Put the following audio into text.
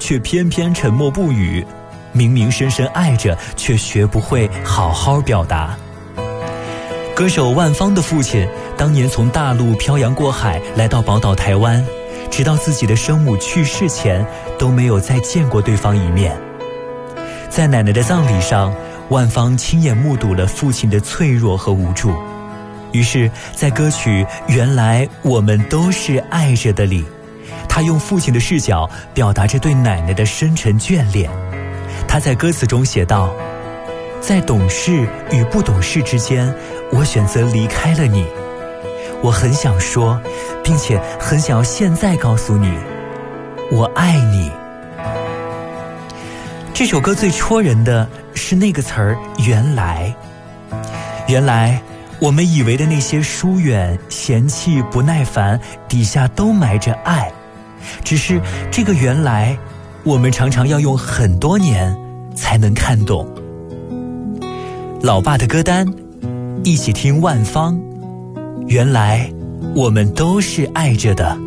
却偏偏沉默不语，明明深深爱着，却学不会好好表达。歌手万芳的父亲当年从大陆漂洋过海来到宝岛台湾，直到自己的生母去世前都没有再见过对方一面。在奶奶的葬礼上，万芳亲眼目睹了父亲的脆弱和无助，于是在歌曲《原来我们都是爱着的》里，他用父亲的视角表达着对奶奶的深沉眷恋。他在歌词中写道，在懂事与不懂事之间，我选择离开了你。我很想说，并且很想要现在告诉你，我爱你。这首歌最戳人的是那个词儿原来。原来我们以为的那些疏远、嫌弃、不耐烦，底下都埋着爱，只是这个原来我们常常要用很多年才能看懂。老爸的歌单，一起听万芳，原来我们都是爱着的。